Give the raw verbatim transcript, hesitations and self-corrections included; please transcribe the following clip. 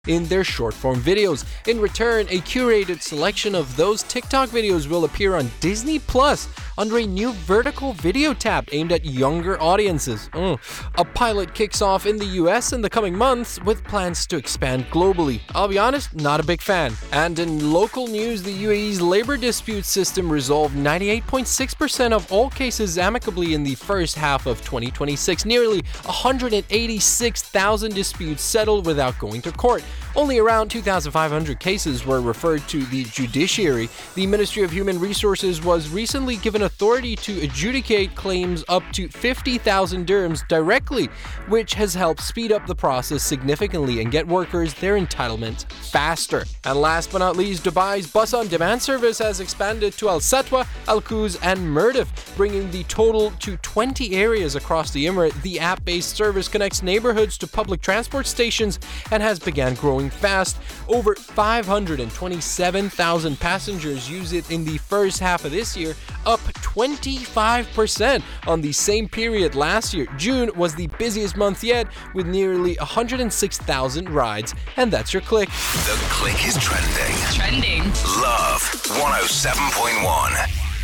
in their short-form videos. In return, a curated selection of those TikTok videos will appear on Disney Plus under a new vertical video tab aimed at younger audiences. Mm. A pilot kicks off in the U S in the coming months with plans to expand globally. I'll be honest, not a big fan. And in local news, the U A E's labor dispute system resolved ninety-eight point six percent of all cases amicably in the first half of twenty twenty-six. Nearly one hundred eighty-six thousand disputes settled without going to court. Only around two thousand five hundred cases were referred to the judiciary. The Ministry of Human Resources was recently given authority to adjudicate claims up to fifty thousand dirhams directly, which has helped speed up the process significantly and get workers their entitlement faster. And last but not least, Dubai's bus-on-demand service has expanded to Al Satwa, Al Quoz, and Mirdif, bringing the total to twenty areas across the Emirate. The app-based service connects neighborhoods to public transport stations and has begun growing fast. Over five hundred twenty-seven thousand passengers use it in the first half of this year, up twenty-five percent on the same period last year. June was the busiest month yet, with nearly one hundred six thousand rides. And that's your click. The Click is trending. Trending. Love one oh seven point one.